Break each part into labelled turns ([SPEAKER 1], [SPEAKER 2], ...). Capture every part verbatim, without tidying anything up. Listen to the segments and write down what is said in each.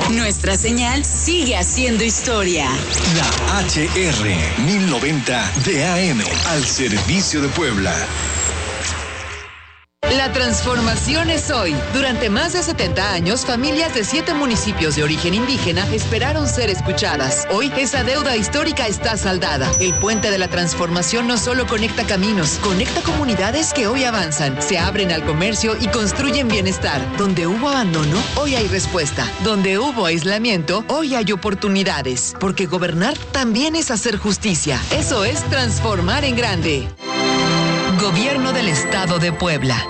[SPEAKER 1] Nuestra señal sigue haciendo historia.
[SPEAKER 2] La H R mil noventa de A M al servicio de Puebla.
[SPEAKER 3] La transformación es hoy. Durante más de setenta años, familias de siete municipios de origen indígena esperaron ser escuchadas. Hoy, esa deuda histórica está saldada. El puente de la transformación no solo conecta caminos, conecta comunidades que hoy avanzan, se abren al comercio y construyen bienestar. Donde hubo abandono, hoy hay respuesta. Donde hubo aislamiento, hoy hay oportunidades. Porque gobernar también es hacer justicia. Eso es transformar en grande. Gobierno del Estado de Puebla.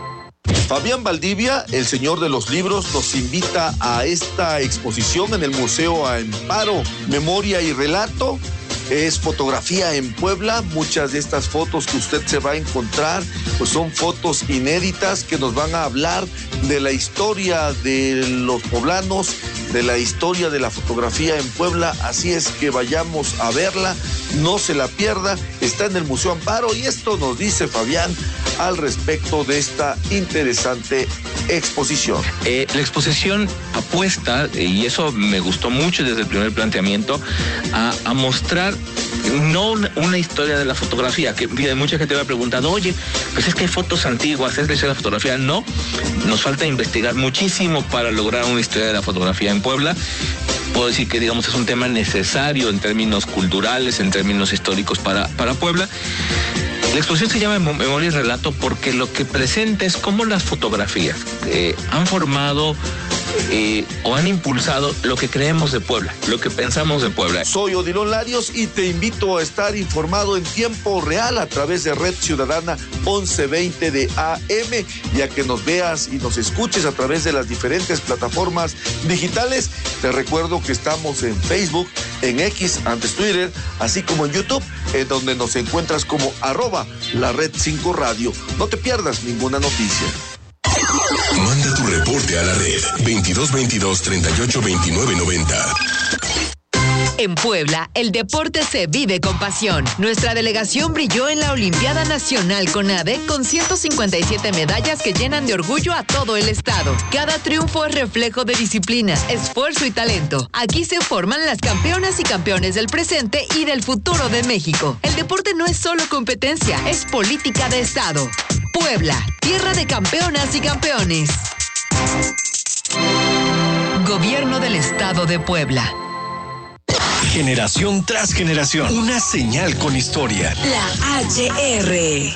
[SPEAKER 4] Fabián Valdivia, el señor de los libros, nos invita a esta exposición en el Museo Amparo, Memoria y Relato. Es fotografía en Puebla. Muchas de estas fotos que usted se va a encontrar pues son fotos inéditas que nos van a hablar de la historia de los poblanos, de la historia de la fotografía en Puebla. Así es que vayamos a verla, no se la pierda. Está en el Museo Amparo y esto nos dice Fabián al respecto de esta interesante exposición.
[SPEAKER 5] Eh, la exposición apuesta, y eso me gustó mucho desde el primer planteamiento, a, a mostrar no una, una historia de la fotografía, que mucha gente me ha preguntado, oye, pues es que hay fotos antiguas, ¿es la historia de la fotografía? No, nos falta investigar muchísimo para lograr una historia de la fotografía en Puebla. Puedo decir que, digamos, es un tema necesario en términos culturales, en términos históricos para, para Puebla. La exposición se llama Memoria y Relato porque lo que presenta es cómo las fotografías eh, han formado eh, o han impulsado lo que creemos de Puebla, lo que pensamos de Puebla.
[SPEAKER 4] Soy Odilon Larios y te invito a estar informado en tiempo real a través de Red Ciudadana once veinte de A M y a que nos veas y nos escuches a través de las diferentes plataformas digitales. Te recuerdo que estamos en Facebook, en X, antes Twitter, así como en YouTube, en donde nos encuentras como arroba la Red cinco Radio. No te pierdas ninguna noticia.
[SPEAKER 2] Manda tu reporte a la red veintidós veintidós treinta y ocho veintinueve noventa.
[SPEAKER 3] En Puebla, el deporte se vive con pasión. Nuestra delegación brilló en la Olimpiada Nacional CONADE con ciento cincuenta y siete medallas que llenan de orgullo a todo el estado. Cada triunfo es reflejo de disciplina, esfuerzo y talento. Aquí se forman las campeonas y campeones del presente y del futuro de México. El deporte no es solo competencia, es política de estado. Puebla, tierra de campeonas y campeones. Gobierno del Estado de Puebla.
[SPEAKER 2] Generación tras generación, una señal con historia.
[SPEAKER 1] La H R.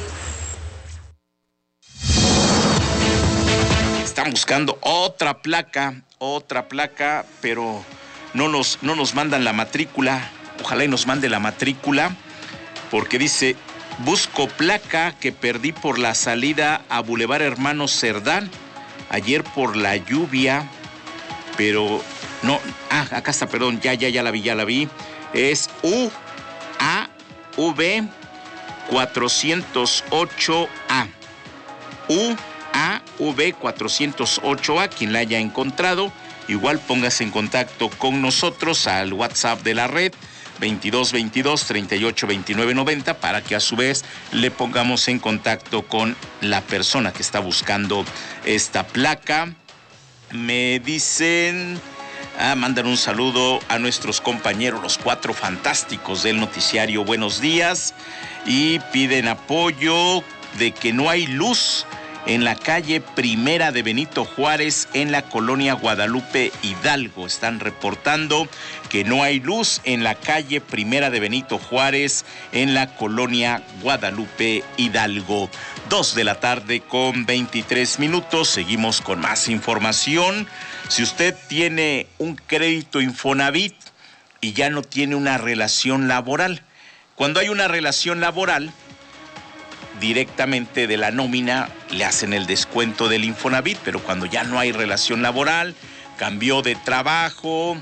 [SPEAKER 6] Están buscando otra placa, otra placa, pero no nos, no nos mandan la matrícula. Ojalá y nos mande la matrícula, porque dice, busco placa que perdí por la salida a Boulevard Hermanos Cerdán, ayer por la lluvia, pero... No, ah, acá está, perdón, ya, ya, ya la vi, ya la vi. Es U A V cuatrocientos ocho A. U A V cuatrocientos ocho A, quien la haya encontrado, igual póngase en contacto con nosotros al WhatsApp de la red, veintidós veintidós treinta y ocho veintinueve noventa, para que a su vez le pongamos en contacto con la persona que está buscando esta placa. Me dicen... Ah, mandan un saludo a nuestros compañeros, los cuatro fantásticos del noticiario Buenos Días, y piden apoyo de que no hay luz en la calle Primera de Benito Juárez en la colonia Guadalupe Hidalgo. Están reportando que no hay luz en la calle Primera de Benito Juárez en la colonia Guadalupe Hidalgo. Dos de la tarde con veintitrés minutos. Seguimos con más información. Si usted tiene un crédito Infonavit y ya no tiene una relación laboral, cuando hay una relación laboral, directamente de la nómina le hacen el descuento del Infonavit, pero cuando ya no hay relación laboral, cambió de trabajo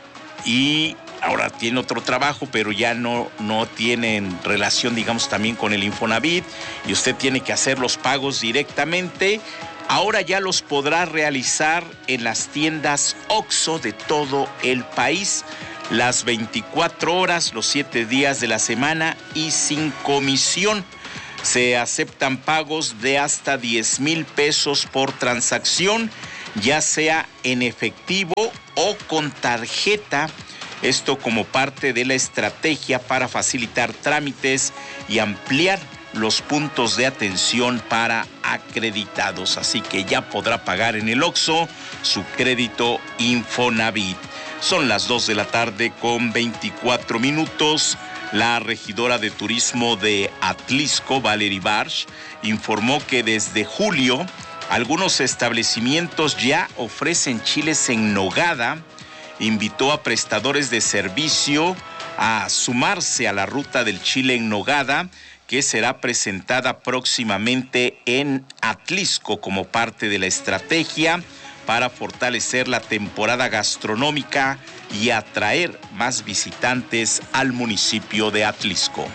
[SPEAKER 6] y ahora tiene otro trabajo, pero ya no, no tienen relación, digamos, también con el Infonavit, y usted tiene que hacer los pagos directamente, ahora ya los podrá realizar en las tiendas OXXO de todo el país, las veinticuatro horas, los siete días de la semana y sin comisión. Se aceptan pagos de hasta diez mil pesos por transacción ya sea en efectivo o con tarjeta. Esto como parte de la estrategia para facilitar trámites y ampliar los puntos de atención para acreditados. Así que ya podrá pagar en el Oxxo su crédito Infonavit. Son las dos de la tarde con veinticuatro minutos. La regidora de turismo de Atlisco, Valerie Barsh, informó que desde julio algunos establecimientos ya ofrecen chiles en nogada. Invitó a prestadores de servicio a sumarse a la ruta del chile en nogada, que será presentada próximamente en Atlisco como parte de la estrategia para fortalecer la temporada gastronómica y atraer más visitantes al municipio de Atlisco.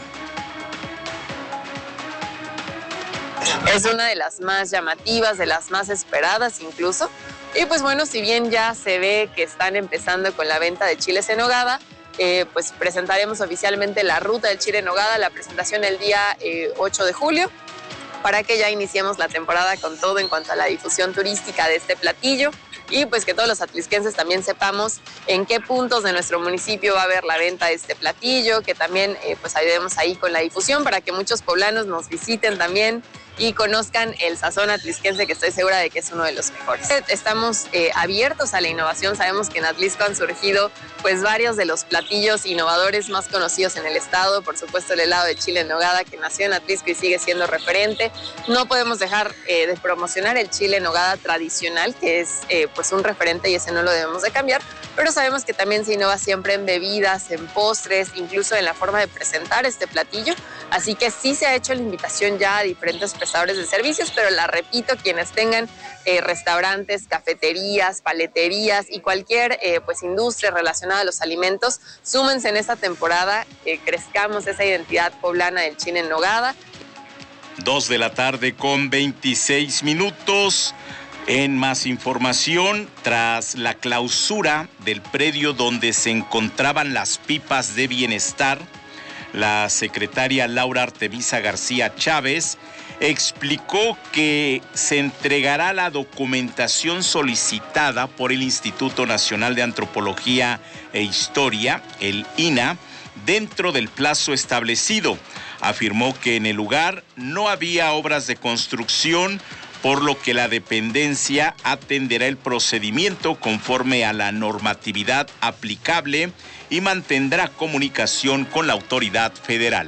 [SPEAKER 7] Es una de las más llamativas, de las más esperadas incluso. Y pues bueno, si bien ya se ve que están empezando con la venta de chiles en nogada, eh, pues presentaremos oficialmente la ruta del chile en nogada, la presentación el día eh, ocho de julio, para que ya iniciemos la temporada con todo en cuanto a la difusión turística de este platillo y pues que todos los atlisquenses también sepamos en qué puntos de nuestro municipio va a haber la venta de este platillo, que también eh, pues ayudemos ahí con la difusión para que muchos poblanos nos visiten también y conozcan el sazón atlisquense, que estoy segura de que es uno de los mejores. Estamos eh, abiertos a la innovación. Sabemos que en Atlisco han surgido pues varios de los platillos innovadores más conocidos en el estado. Por supuesto, el helado de chile en nogada, que nació en Atlisco y sigue siendo referente. No podemos dejar eh, de promocionar el chile en nogada tradicional, que es eh, pues un referente y ese no lo debemos de cambiar. Pero sabemos que también se innova siempre en bebidas, en postres, incluso en la forma de presentar este platillo. Así que sí se ha hecho la invitación ya a diferentes prestadores de servicios, pero la repito, quienes tengan eh, restaurantes, cafeterías, paleterías y cualquier eh, pues industria relacionada a los alimentos, súmense en esta temporada, eh, crezcamos esa identidad poblana del chile en nogada.
[SPEAKER 6] Dos de la tarde con veintiséis minutos. En más información, tras la clausura del predio donde se encontraban las pipas de bienestar, la secretaria Laura Artemisa García Chávez explicó que se entregará la documentación solicitada por el Instituto Nacional de Antropología e Historia, el I N A, dentro del plazo establecido. Afirmó que en el lugar no había obras de construcción, por lo que la dependencia atenderá el procedimiento conforme a la normatividad aplicable y mantendrá comunicación con la autoridad federal.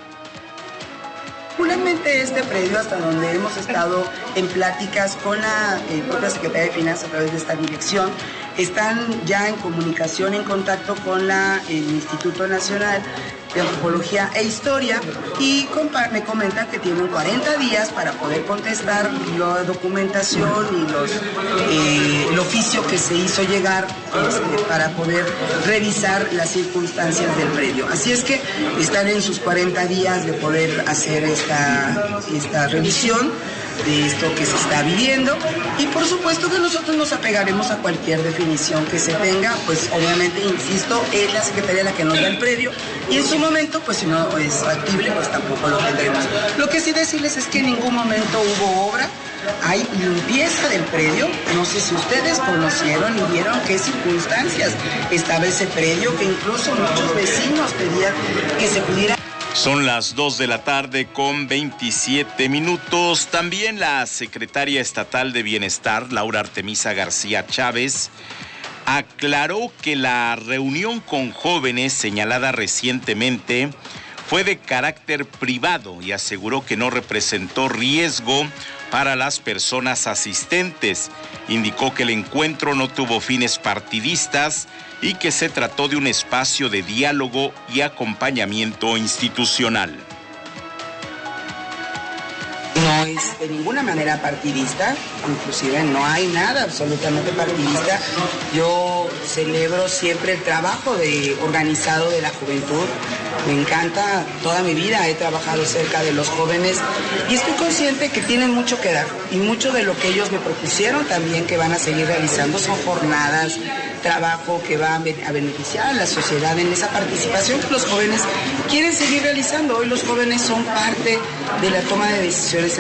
[SPEAKER 8] Particularmente este predio, hasta donde hemos estado en pláticas con la eh, propia Secretaría de Finanzas a través de esta dirección, están ya en comunicación, en contacto con la, el Instituto Nacional de Antropología e Historia y me comentan que tienen cuarenta días para poder contestar la documentación y los, eh, el oficio que se hizo llegar este, para poder revisar las circunstancias del predio. Así es que están en sus cuarenta días de poder hacer esta, esta revisión de esto que se está viviendo y por supuesto que nosotros nos apegaremos a cualquier definición que se tenga, pues obviamente, insisto, es la Secretaría la que nos da el predio y en su momento, pues si no es factible, pues tampoco lo tendremos. Lo que sí decirles es que en ningún momento hubo obra, hay limpieza del predio, no sé si ustedes conocieron y vieron qué circunstancias estaba ese predio, que incluso muchos vecinos pedían que se pudiera.
[SPEAKER 6] Son las dos de la tarde con veintisiete minutos. También la secretaria estatal de Bienestar, Laura Artemisa García Chávez, aclaró que la reunión con jóvenes señalada recientemente fue de carácter privado y aseguró que no representó riesgo para las personas asistentes. Indicó que el encuentro no tuvo fines partidistas y que se trató de un espacio de diálogo y acompañamiento institucional.
[SPEAKER 8] No es de ninguna manera partidista, inclusive no hay nada absolutamente partidista. Yo celebro siempre el trabajo de, organizado de la juventud. Me encanta, toda mi vida he trabajado cerca de los jóvenes y estoy consciente que tienen mucho que dar y mucho de lo que ellos me propusieron también que van a seguir realizando son jornadas, trabajo que va a beneficiar a la sociedad en esa participación que los jóvenes quieren seguir realizando. Hoy los jóvenes son parte de la toma de decisiones en el Estado.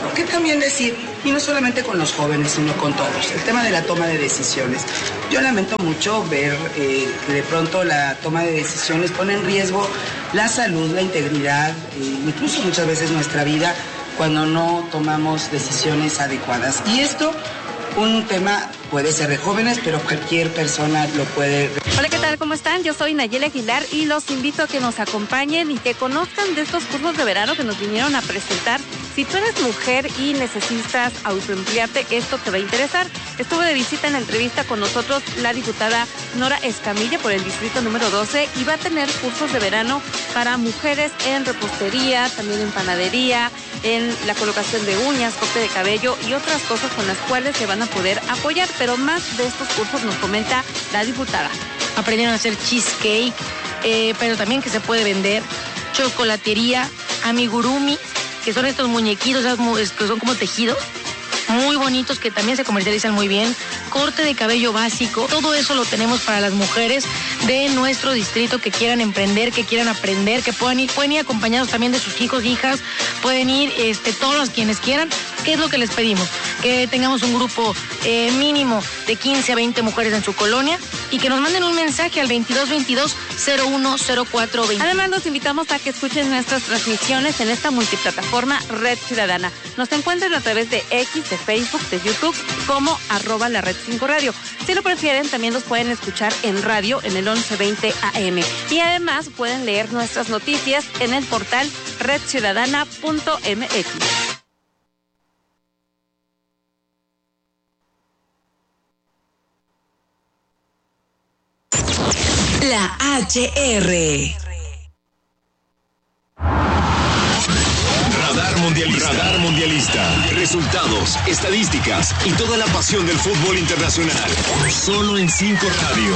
[SPEAKER 8] ¿Qué también decir? Y no solamente con los jóvenes, sino con todos. El tema de la toma de decisiones. Yo lamento mucho ver eh, que de pronto la toma de decisiones pone en riesgo la salud, la integridad, eh, incluso muchas veces nuestra vida, cuando no tomamos decisiones adecuadas. Y esto, un tema puede ser de jóvenes, pero cualquier persona lo puede.
[SPEAKER 9] Hola, ¿qué tal? ¿Cómo están? Yo soy Nayeli Aguilar y los invito a que nos acompañen y que conozcan de estos cursos de verano que nos vinieron a presentar. Si tú eres mujer y necesitas autoemplearte, esto te va a interesar. Estuvo de visita en la entrevista con nosotros la diputada Nora Escamilla por el distrito número doce y va a tener cursos de verano para mujeres en repostería, también en panadería, en la colocación de uñas, corte de cabello y otras cosas con las cuales se van a poder apoyar. Pero más de estos cursos nos comenta la diputada.
[SPEAKER 10] Aprendieron a hacer cheesecake, eh, pero también que se puede vender, chocolatería, amigurumi, que son estos muñequitos que son como tejidos, muy bonitos, que también se comercializan muy bien, corte de cabello básico, todo eso lo tenemos para las mujeres de nuestro distrito que quieran emprender, que quieran aprender, que puedan ir, pueden ir acompañados también de sus hijos, hijas, pueden ir este, todos los quienes quieran. ¿Qué es lo que les pedimos? Que tengamos un grupo eh, mínimo de quince a veinte mujeres en su colonia y que nos manden un mensaje al veintidós veintidós cero uno cero cuatro veinte.
[SPEAKER 9] Además, los invitamos a que escuchen nuestras transmisiones en esta multiplataforma Red Ciudadana. Nos encuentran a través de X, de Facebook, de YouTube, como arroba la Red cinco Radio. Si lo prefieren, también los pueden escuchar en radio en el once veinte A M. Y además pueden leer nuestras noticias en el portal red ciudadana punto m x.
[SPEAKER 1] La H R.
[SPEAKER 2] Radar Mundialista. Radar Mundialista. Resultados, estadísticas y toda la pasión del fútbol internacional. Solo en cinco Radio.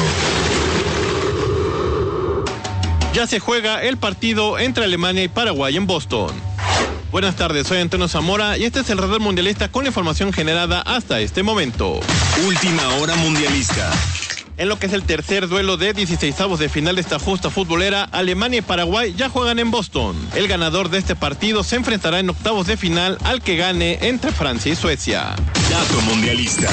[SPEAKER 11] Ya se juega el partido entre Alemania y Paraguay en Boston. Buenas tardes, soy Antonio Zamora y este es el Radar Mundialista con la información generada hasta este momento.
[SPEAKER 2] Última hora mundialista.
[SPEAKER 11] En lo que es el tercer duelo de dieciseisavos de final de esta justa futbolera, Alemania y Paraguay ya juegan en Boston. El ganador de este partido se enfrentará en octavos de final al que gane entre Francia y Suecia.
[SPEAKER 2] Dato mundialista.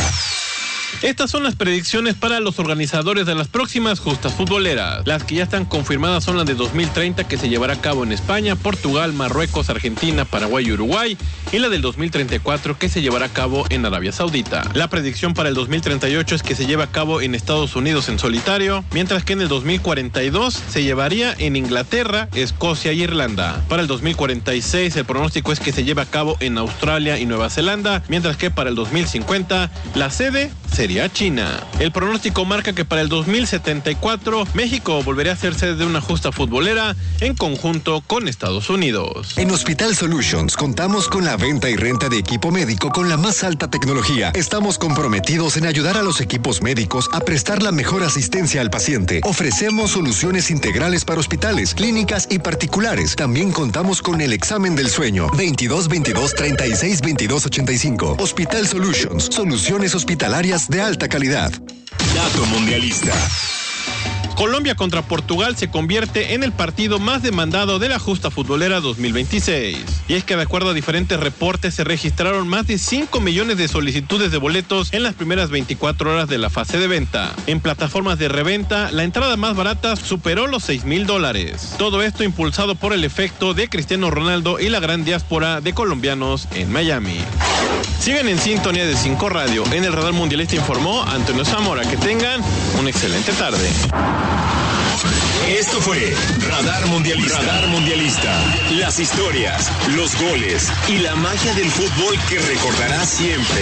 [SPEAKER 11] Estas son las predicciones para los organizadores de las próximas justas futboleras. Las que ya están confirmadas son las de dos mil treinta, que se llevará a cabo en España, Portugal, Marruecos, Argentina, Paraguay y Uruguay, y la del dos mil treinta y cuatro, que se llevará a cabo en Arabia Saudita. La predicción para el dos mil treinta y ocho es que se lleve a cabo en Estados Unidos en solitario, mientras que en el dos mil cuarenta y dos se llevaría en Inglaterra, Escocia y Irlanda. Para el dos mil cuarenta y seis el pronóstico es que se lleve a cabo en Australia y Nueva Zelanda, mientras que para el dos mil cincuenta la sede sería China. El pronóstico marca que para el dos mil setenta y cuatro México volvería a ser sede de una justa futbolera en conjunto con Estados Unidos.
[SPEAKER 12] En Hospital Solutions contamos con la venta y renta de equipo médico con la más alta tecnología. Estamos comprometidos en ayudar a los equipos médicos a prestar la mejor asistencia al paciente. Ofrecemos soluciones integrales para hospitales, clínicas y particulares. También contamos con el examen del sueño. veintidós veintidós treinta y seis veintidós ochenta y cinco. Hospital Solutions, soluciones hospitalarias de alta calidad.
[SPEAKER 2] Dato mundialista.
[SPEAKER 11] Colombia contra Portugal se convierte en el partido más demandado de la justa futbolera dos mil veintiséis. Y es que de acuerdo a diferentes reportes se registraron más de cinco millones de solicitudes de boletos en las primeras veinticuatro horas de la fase de venta. En plataformas de reventa, la entrada más barata superó los seis mil dólares. Todo esto impulsado por el efecto de Cristiano Ronaldo y la gran diáspora de colombianos en Miami. Siguen en sintonía de cinco Radio. En el Radar Mundialista informó Antonio Zamora. Que tengan una excelente tarde.
[SPEAKER 2] Esto fue Radar Mundialista. Radar Mundialista. Las historias, los goles y la magia del fútbol que recordarás siempre.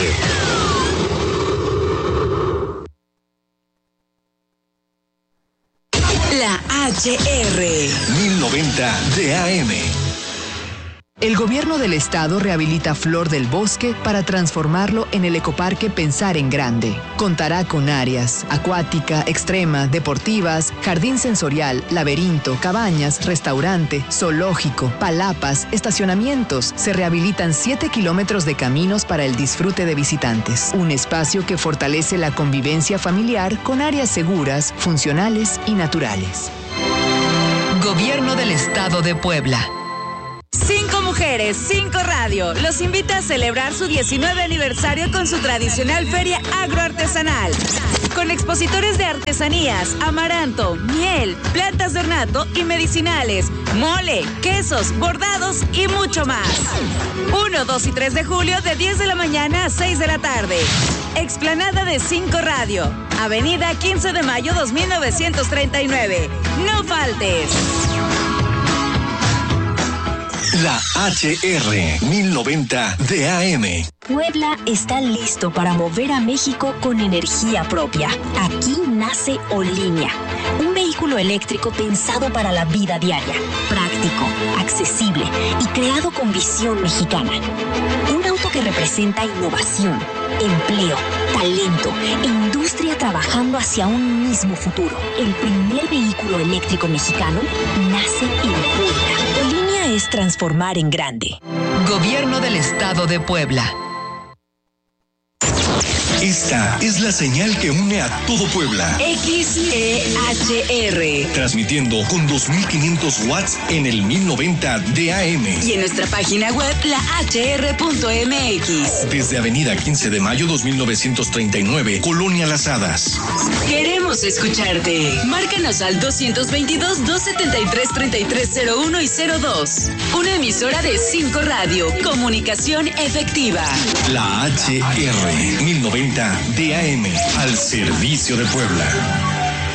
[SPEAKER 1] La H R.
[SPEAKER 2] mil noventa de A M.
[SPEAKER 3] El gobierno del estado rehabilita Flor del Bosque para transformarlo en el ecoparque Pensar en Grande. Contará con áreas acuática, extrema, deportivas, jardín sensorial, laberinto, cabañas, restaurante, zoológico, palapas, estacionamientos. Se rehabilitan siete kilómetros de caminos para el disfrute de visitantes. Un espacio que fortalece la convivencia familiar con áreas seguras, funcionales y naturales. Gobierno del Estado de Puebla.
[SPEAKER 1] Cinco
[SPEAKER 13] mujeres, cinco Radio los invita a celebrar su diecinueve aniversario con su tradicional feria agroartesanal. Con expositores de artesanías, amaranto, miel, plantas de ornato y medicinales, mole, quesos, bordados y mucho más. uno, dos y tres de julio de diez de la mañana a seis de la tarde. Explanada de cinco Radio, Avenida quince de mayo dos mil novecientos treinta y nueve. No faltes.
[SPEAKER 12] La H R mil noventa D A M.
[SPEAKER 14] Puebla está listo para mover a México con energía propia. Aquí nace Olinia, un vehículo eléctrico pensado para la vida diaria, práctico, accesible y creado con visión mexicana. Un auto que representa innovación, empleo, talento e industria trabajando hacia un mismo futuro. El primer vehículo eléctrico mexicano nace en Puebla. Olinia es transformar en grande.
[SPEAKER 3] Gobierno del Estado de Puebla.
[SPEAKER 12] Esta es la señal que une a todo Puebla.
[SPEAKER 1] X E H R.
[SPEAKER 12] Transmitiendo con dos mil quinientos watts en el mil noventa D A M.
[SPEAKER 1] Y en nuestra página web, la H R punto M X.
[SPEAKER 12] Desde Avenida quince de mayo dos mil novecientos treinta y nueve, Colonia Las Hadas.
[SPEAKER 1] Queremos escucharte. Márcanos al dos dos dos, dos siete tres, tres tres cero uno y cero dos. Una emisora de cinco Radio. Comunicación efectiva.
[SPEAKER 12] La H R mil noventa D A M, al servicio de Puebla.